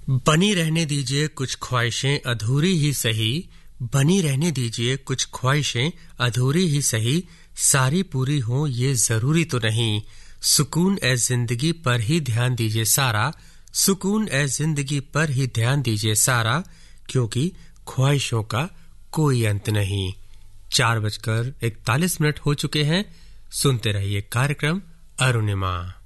बनी रहने दीजिए कुछ ख्वाहिशें अधूरी ही सही, बनी रहने दीजिए कुछ ख्वाहिशें अधूरी ही सही, सारी पूरी हो ये जरूरी तो नहीं। सुकून ए जिंदगी पर ही ध्यान दीजिए सारा, सुकून ए जिंदगी पर ही ध्यान दीजिए सारा, क्योंकि ख्वाहिशों का कोई अंत नहीं। 4:41 हो चुके हैं। सुनते रहिए कार्यक्रम अरुणिमा।